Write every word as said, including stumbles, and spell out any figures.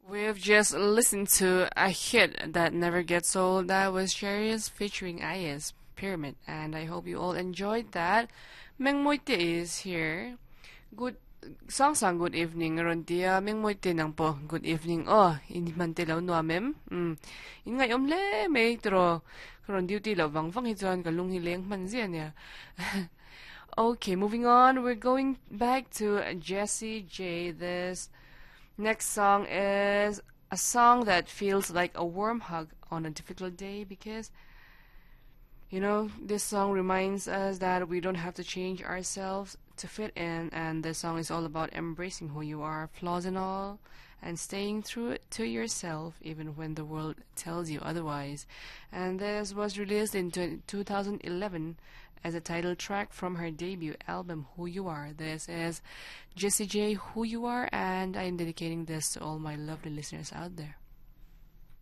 We've just listened to a hit that never gets old. That was Cherries featuring Ayes, Pyramid, and I hope you all enjoyed that. Meng Moite is here. Good song song good evening ron tia Meng Moite nang po. Good evening. Oh, hindi man tilaw no mem. Mm. In ngay omle may tro. Ron duty law vang vang hitan kalung hileng man zian ya. Okay, moving on. We're going back to Jessie J. This next song is a song that feels like a warm hug on a difficult day because, you know, this song reminds us that we don't have to change ourselves to fit in, and this song is all about embracing who you are, flaws and all, and staying true to yourself even when the world tells you otherwise. And this was released in two thousand eleven as a title track from her debut album, Who You Are. This is Jessie J, Who You Are, and I'm dedicating this to all my lovely listeners out there.